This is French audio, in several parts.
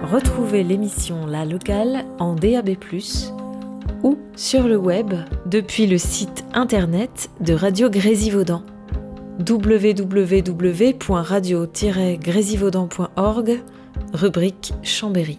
Retrouvez l'émission La Locale en DAB+, ou sur le web depuis le site internet de Radio Grésivaudan www.radio-grésivaudan.org, rubrique Chambéry.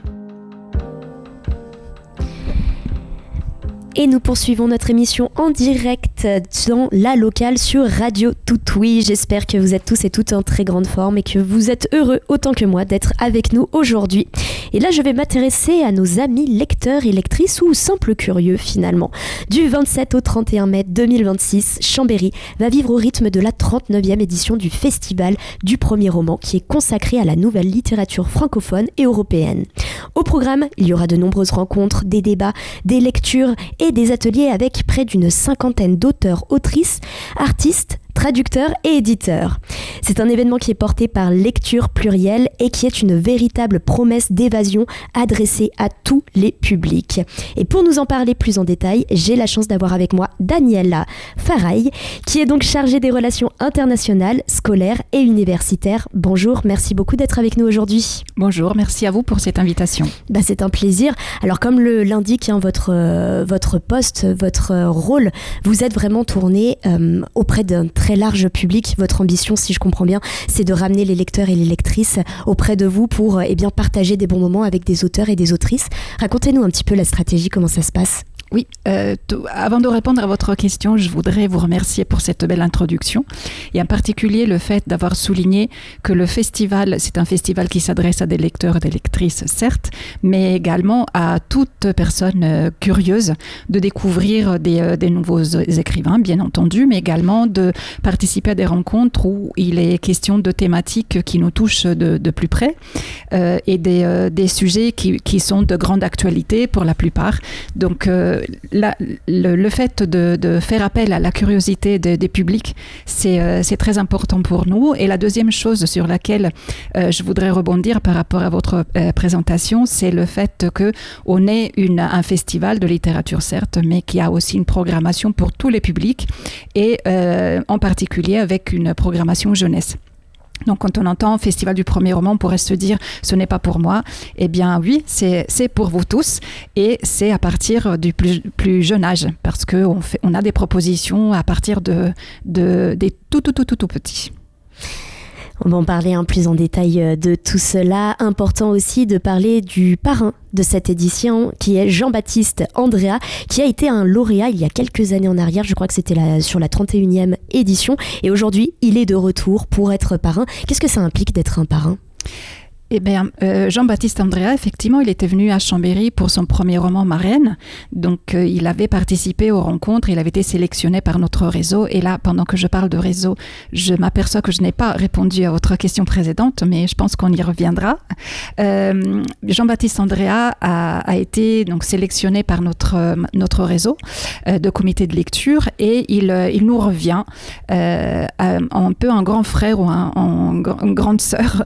Et nous poursuivons notre émission en direct dans La Locale sur Radio Toutoui. J'espère que vous êtes tous et toutes en très grande forme et que vous êtes heureux autant que moi d'être avec nous aujourd'hui. Et là, je vais m'intéresser à nos amis lecteurs et lectrices ou simples curieux finalement. Du 27 au 31 mai 2026, Chambéry va vivre au rythme de la 39e édition du Festival du premier roman qui est consacré à la nouvelle littérature francophone et européenne. Au programme, il y aura de nombreuses rencontres, des débats, des lectures et des ateliers avec près d'une 50aine d'auteurs, autrices, artistes, traducteurs et éditeurs. C'est un événement qui est porté par Lecture Plurielle et qui est une véritable promesse d'évasion adressée à tous les publics. Et pour nous en parler plus en détail, j'ai la chance d'avoir avec moi Daniela Faraille, qui est donc chargée des relations internationales, scolaires et universitaires. Bonjour, merci beaucoup d'être avec nous aujourd'hui. Bonjour, merci à vous pour cette invitation. C'est un plaisir. Alors comme l'indique votre poste, votre rôle, vous êtes vraiment tourné auprès d'un très large public. Votre ambition, si je comprends bien, c'est de ramener les lecteurs et les lectrices auprès de vous pour partager des bons moments avec des auteurs et des autrices. Racontez-nous un petit peu la stratégie, comment ça se passe. Oui, avant de répondre à votre question, je voudrais vous remercier pour cette belle introduction et en particulier le fait d'avoir souligné que le festival, c'est un festival qui s'adresse à des lecteurs et des lectrices, certes, mais également à toute personne curieuse de découvrir des nouveaux écrivains, bien entendu, mais également de participer à des rencontres où il est question de thématiques qui nous touchent de plus près et des sujets qui sont de grande actualité pour la plupart. Donc, le fait de faire appel à la curiosité des publics, c'est très important pour nous. Et la deuxième chose sur laquelle je voudrais rebondir par rapport à votre présentation, c'est le fait qu'on est un festival de littérature, certes, mais qui a aussi une programmation pour tous les publics et en particulier avec une programmation jeunesse. Donc, quand on entend Festival du premier roman, on pourrait se dire « ce n'est pas pour moi ». Eh bien, oui, c'est pour vous tous et c'est à partir du plus jeune âge parce qu'on a des propositions à partir des tout petits. On va en parler plus en détail de tout cela. Important aussi de parler du parrain de cette édition, qui est Jean-Baptiste Andrea, qui a été un lauréat il y a quelques années en arrière. Je crois que c'était sur la 31e édition. Et aujourd'hui, il est de retour pour être parrain. Qu'est-ce que ça implique d'être un parrain ? Eh bien, Jean-Baptiste Andrea, effectivement, il était venu à Chambéry pour son premier roman Marraine. Donc, il avait participé aux rencontres, il avait été sélectionné par notre réseau. Et là, pendant que je parle de réseau, je m'aperçois que je n'ai pas répondu à votre question précédente, mais je pense qu'on y reviendra. Jean-Baptiste Andrea a été donc sélectionné par notre réseau de comité de lecture et il nous revient un peu en grand frère ou en grande sœur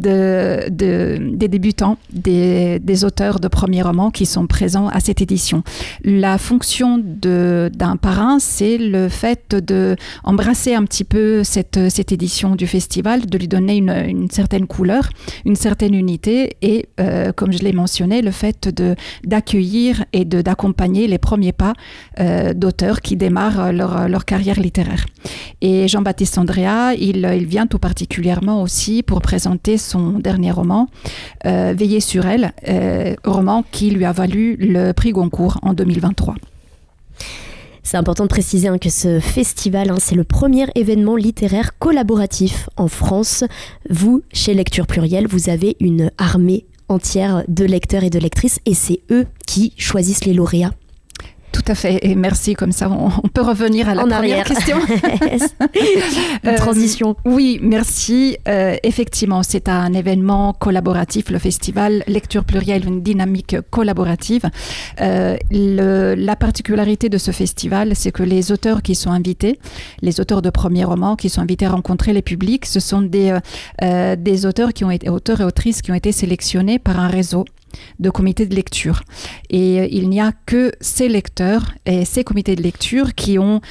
des débutants, des auteurs de premiers romans qui sont présents à cette édition. La fonction d'un parrain, c'est le fait d'embrasser un petit peu cette édition du festival, de lui donner une certaine couleur, une certaine unité et, comme je l'ai mentionné, le fait d'accueillir et d'accompagner les premiers pas d'auteurs qui démarrent leur carrière littéraire. Et Jean-Baptiste Andrea, il vient tout particulièrement aussi pour présenter son dernier roman, Veiller sur elle, roman qui lui a valu le prix Goncourt en 2023. C'est important de préciser que ce festival, c'est le premier événement littéraire collaboratif en France. Vous, chez Lecture Plurielle, vous avez une armée entière de lecteurs et de lectrices et c'est eux qui choisissent les lauréats. Tout à fait, et merci, comme ça on peut revenir à la première question. Une transition. Oui, merci. Effectivement, c'est un événement collaboratif, le festival Lecture Plurielle, une dynamique collaborative. La particularité de ce festival, c'est que les auteurs qui sont invités, les auteurs de premiers romans qui sont invités à rencontrer les publics, ce sont des auteurs et autrices qui ont été sélectionnés par un réseau de comités de lecture. Et il n'y a que ces lecteurs et ces comités de lecture qui ont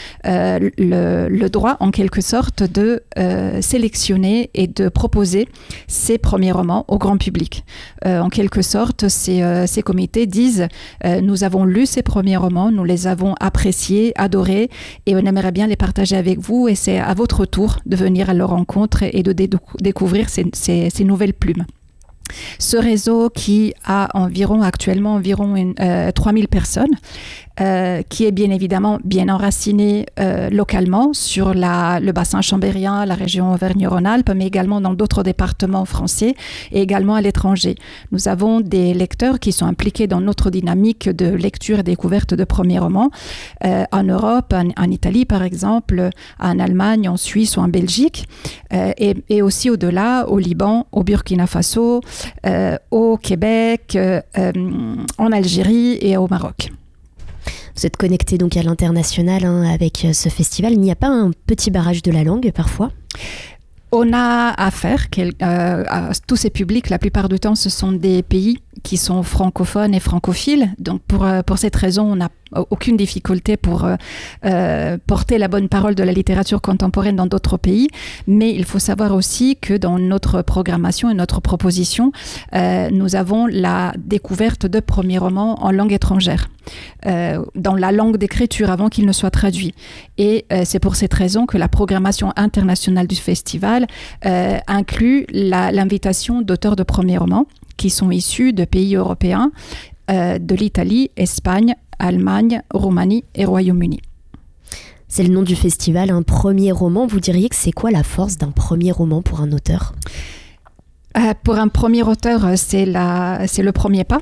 le droit, en quelque sorte, de sélectionner et de proposer ces premiers romans au grand public. En quelque sorte, ces comités disent nous avons lu ces premiers romans, nous les avons appréciés, adorés, et on aimerait bien les partager avec vous, et c'est à votre tour de venir à leur rencontre et de découvrir ces nouvelles plumes. Ce réseau qui a actuellement environ 3000 personnes, qui est bien évidemment bien enraciné localement sur le bassin chambérien, la région Auvergne-Rhône-Alpes, mais également dans d'autres départements français et également à l'étranger. Nous avons des lecteurs qui sont impliqués dans notre dynamique de lecture et découverte de premiers romans en Europe, en Italie par exemple, en Allemagne, en Suisse ou en Belgique, et aussi au-delà, au Liban, au Burkina Faso, au Québec, en Algérie et au Maroc. Vous êtes connecté donc à l'international avec ce festival. Il n'y a pas un petit barrage de la langue parfois ? On a affaire à tous ces publics. La plupart du temps, ce sont des pays qui sont francophones et francophiles. Donc, pour cette raison, on n'a aucune difficulté pour porter la bonne parole de la littérature contemporaine dans d'autres pays. Mais il faut savoir aussi que dans notre programmation et notre proposition, nous avons la découverte de premiers romans en langue étrangère, dans la langue d'écriture avant qu'il ne soit traduit. Et c'est pour cette raison que la programmation internationale du festival inclut l'invitation d'auteurs de premiers romans qui sont issus de pays européens, de l'Italie, Espagne, Allemagne, Roumanie et Royaume-Uni. C'est le nom du festival, un premier roman. Vous diriez que c'est quoi la force d'un premier roman pour un auteur ? Pour un premier auteur, c'est le premier pas.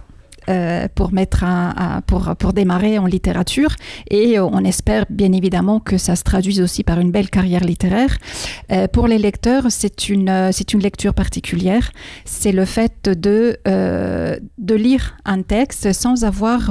Pour démarrer en littérature, et on espère bien évidemment que ça se traduise aussi par une belle carrière littéraire. Pour les lecteurs, c'est une lecture particulière. C'est le fait de lire un texte sans avoir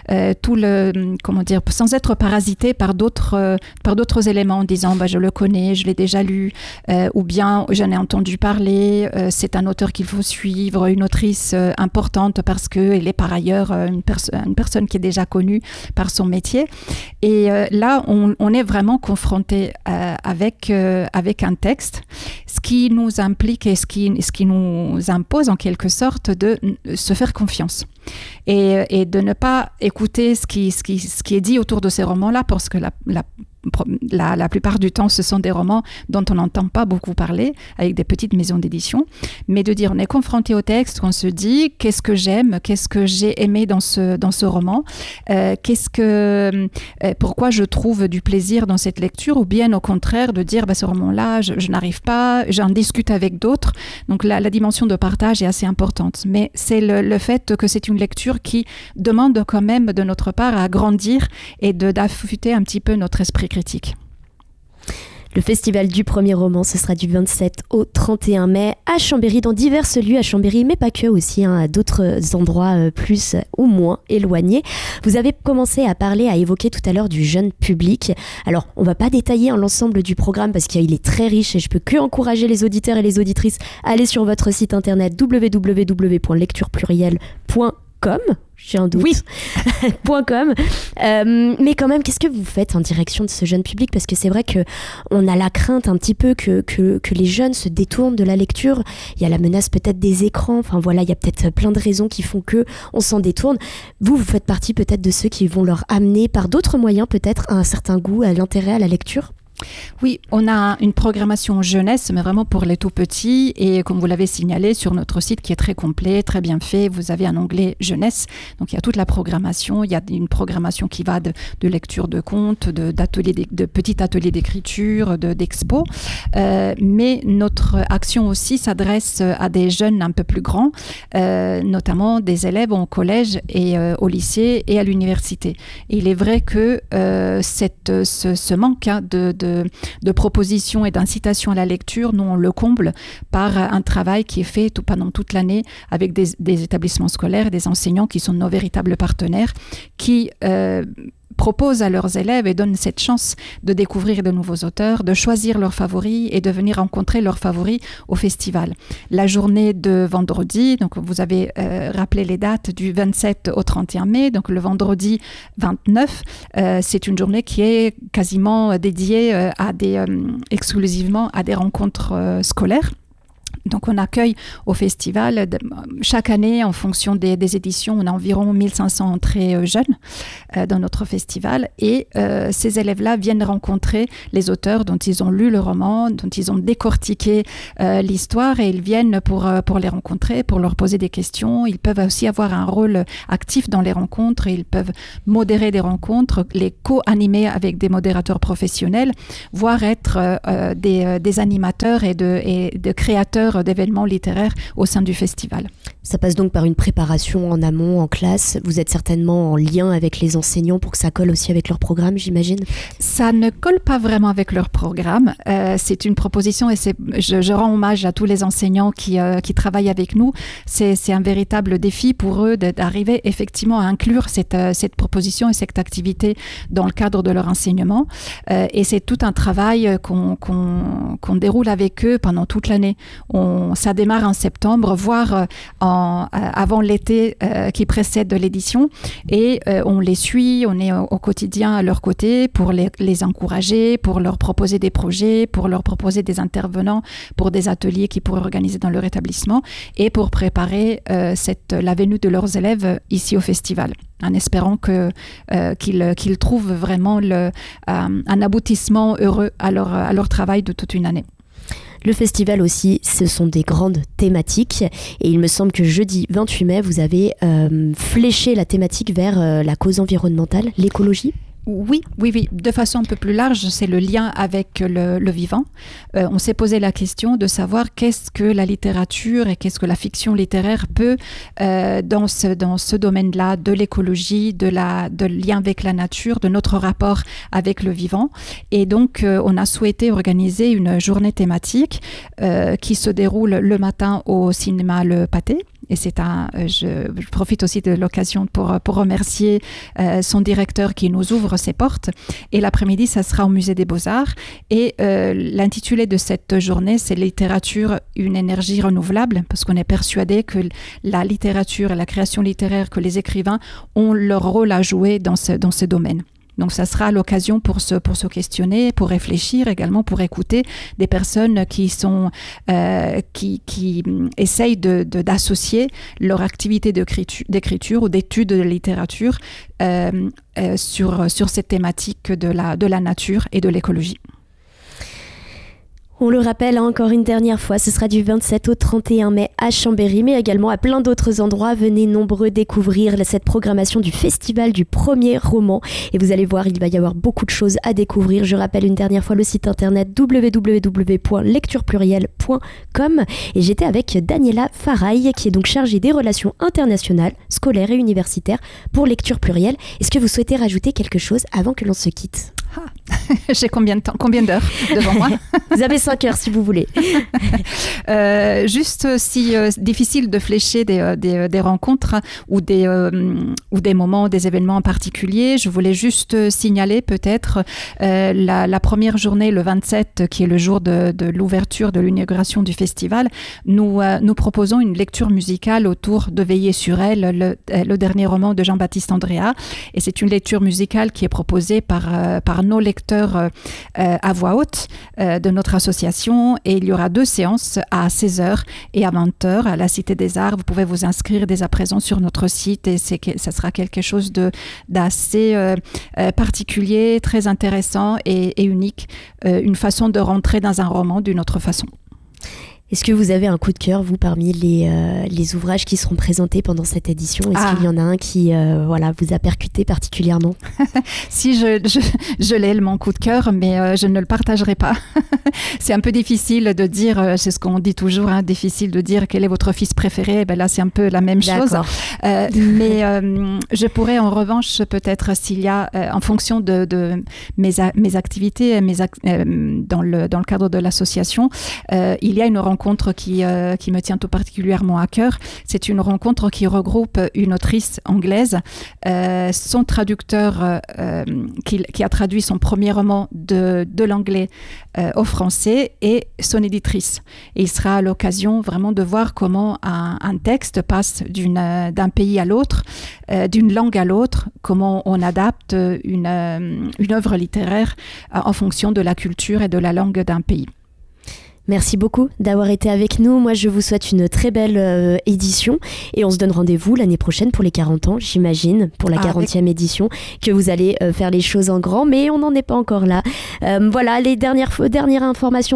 sans être parasité par d'autres éléments en disant je le connais, je l'ai déjà lu, ou bien j'en ai entendu parler, c'est un auteur qu'il faut suivre, une autrice importante parce qu'elle est par ailleurs une personne qui est déjà connue par son métier. Et là, on est vraiment confronté avec un texte, ce qui nous implique et ce qui nous impose en quelque sorte de se faire confiance. Et de ne pas écouter ce qui est dit autour de ces romans-là, parce que la plupart du temps, ce sont des romans dont on n'entend pas beaucoup parler, avec des petites maisons d'édition, mais de dire on est confronté au texte, on se dit qu'est-ce que j'aime, qu'est-ce que j'ai aimé dans ce roman, pourquoi je trouve du plaisir dans cette lecture, ou bien au contraire de dire ce roman-là, je n'arrive pas, j'en discute avec d'autres. Donc la dimension de partage est assez importante, mais c'est le fait que c'est une lecture qui demande quand même de notre part à grandir et d'affûter un petit peu notre esprit critique. Le festival du premier roman, ce sera du 27 au 31 mai à Chambéry, dans divers lieux à Chambéry, mais pas que, aussi à d'autres endroits plus ou moins éloignés. Vous avez commencé à évoquer tout à l'heure du jeune public. Alors, on va pas détailler l'ensemble du programme parce qu'il est très riche et je peux que encourager les auditeurs et les auditrices à aller sur votre site internet www.lectureplurielle.com. J'ai un doute. Oui. .com. Mais quand même, qu'est-ce que vous faites en direction de ce jeune public ? Parce que c'est vrai qu'on a la crainte un petit peu que les jeunes se détournent de la lecture. Il y a la menace peut-être des écrans. Enfin voilà, il y a peut-être plein de raisons qui font qu'on s'en détourne. Vous faites partie peut-être de ceux qui vont leur amener par d'autres moyens peut-être un certain goût, à l'intérêt à la lecture ? Oui, on a une programmation jeunesse, mais vraiment pour les tout petits. Et comme vous l'avez signalé, sur notre site qui est très complet, très bien fait, vous avez un onglet jeunesse. Donc il y a toute la programmation. Il y a une programmation qui va de lecture de contes, de petits ateliers d'écriture, d'expos. Mais notre action aussi s'adresse à des jeunes un peu plus grands, notamment des élèves au collège et au lycée et à l'université. Et il est vrai que ce manque de propositions et d'incitations à la lecture, nous on le comble par un travail qui est fait pendant toute l'année avec des établissements scolaires et des enseignants qui sont nos véritables partenaires, qui proposent à leurs élèves et donnent cette chance de découvrir de nouveaux auteurs, de choisir leurs favoris et de venir rencontrer leurs favoris au festival. La journée de vendredi, donc vous avez rappelé les dates du 27 au 31 mai, donc le vendredi 29, c'est une journée qui est quasiment dédiée exclusivement à des rencontres scolaires. Donc on accueille au festival, chaque année en fonction des éditions, on a environ 1500 entrées jeunes dans notre festival et ces élèves-là viennent rencontrer les auteurs dont ils ont lu le roman, dont ils ont décortiqué l'histoire et ils viennent pour les rencontrer, pour leur poser des questions. Ils peuvent aussi avoir un rôle actif dans les rencontres, ils peuvent modérer des rencontres, les co-animer avec des modérateurs professionnels, voire être des animateurs et de créateurs d'événements littéraires au sein du festival. Ça passe donc par une préparation en amont, en classe. Vous êtes certainement en lien avec les enseignants pour que ça colle aussi avec leur programme, j'imagine? Ça ne colle pas vraiment avec leur programme. C'est une proposition et je rends hommage à tous les enseignants qui travaillent avec nous. C'est un véritable défi pour eux d'arriver effectivement à inclure cette proposition et cette activité dans le cadre de leur enseignement. Et c'est tout un travail qu'on déroule avec eux pendant toute l'année. Ça démarre en septembre, voire avant l'été qui précède l'édition et on les suit, on est au quotidien à leur côté pour les encourager, pour leur proposer des projets, pour leur proposer des intervenants pour des ateliers qu'ils pourraient organiser dans leur établissement et pour préparer la venue de leurs élèves ici au festival, en espérant qu'ils trouvent vraiment un aboutissement heureux à leur travail de toute une année. Le festival aussi, ce sont des grandes thématiques et il me semble que jeudi 28 mai, vous avez fléché la thématique vers la cause environnementale, l'écologie. Oui, de façon un peu plus large, c'est le lien avec le vivant. On s'est posé la question de savoir qu'est-ce que la littérature et qu'est-ce que la fiction littéraire peut dans ce domaine-là de l'écologie, de lien avec la nature, de notre rapport avec le vivant. Et donc, on a souhaité organiser une journée thématique qui se déroule le matin au cinéma Le Pâté. Et je profite aussi de l'occasion pour remercier son directeur qui nous ouvre ses portes. Et l'après-midi, ça sera au Musée des Beaux-Arts. Et l'intitulé de cette journée, c'est « Littérature, une énergie renouvelable », parce qu'on est persuadé que la littérature et la création littéraire, que les écrivains ont leur rôle à jouer dans ce domaine. Donc, ça sera l'occasion pour se questionner, pour réfléchir, également pour écouter des personnes qui essayent d'associer leur activité d'écriture ou d'étude de littérature sur cette thématique de la nature et de l'écologie. On le rappelle encore une dernière fois, ce sera du 27 au 31 mai à Chambéry, mais également à plein d'autres endroits. Venez nombreux découvrir cette programmation du festival du premier roman. Et vous allez voir, il va y avoir beaucoup de choses à découvrir. Je rappelle une dernière fois le site internet www.lecturepluriel.com. Et j'étais avec Daniela Faraille, qui est donc chargée des relations internationales, scolaires et universitaires pour Lecture Pluriel. Est-ce que vous souhaitez rajouter quelque chose avant que l'on se quitte ? J'ai combien d'heures devant moi? Vous avez 5 heures si vous voulez. Juste si difficile de flécher des rencontres ou des moments, des événements en particulier, je voulais juste signaler peut-être la première journée, le 27, qui est le jour de l'ouverture, de l'inauguration du festival. Nous proposons une lecture musicale autour de Veiller sur elle, le dernier roman de Jean-Baptiste Andréa. Et c'est une lecture musicale qui est proposée par nos lecteurs à voix haute de notre association, et il y aura 2 séances à 16h et à 20h à la Cité des Arts. Vous pouvez vous inscrire dès à présent sur notre site et ça sera quelque chose d'assez particulier, très intéressant et unique, une façon de rentrer dans un roman d'une autre façon. Est-ce que vous avez un coup de cœur, vous, parmi les ouvrages qui seront présentés pendant cette édition? Est-ce qu'il y en a un qui vous a percuté particulièrement? Si, je l'ai, mon coup de cœur, mais je ne le partagerai pas. C'est un peu difficile de dire, c'est ce qu'on dit toujours, difficile de dire quel est votre fils préféré. Ben là, c'est un peu la même chose. Mais je pourrais en revanche peut-être s'il y a, en fonction de mes activités, dans le cadre de l'association, il y a une rencontre qui me tient tout particulièrement à cœur. C'est une rencontre qui regroupe une autrice anglaise, son traducteur qui a traduit son premier roman de l'anglais au français et son éditrice. Et il sera à l'occasion vraiment de voir comment un texte passe d'un pays à l'autre, d'une langue à l'autre, comment on adapte une œuvre littéraire en fonction de la culture et de la langue d'un pays. Merci beaucoup d'avoir été avec nous. Moi, je vous souhaite une très belle édition et on se donne rendez-vous l'année prochaine pour les 40 ans, j'imagine, pour la 40e édition, que vous allez faire les choses en grand, mais on n'en est pas encore là. Voilà, les dernières informations,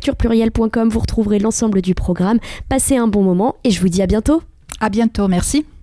www.lecturepluriel.com, vous retrouverez l'ensemble du programme. Passez un bon moment et je vous dis à bientôt. À bientôt, merci.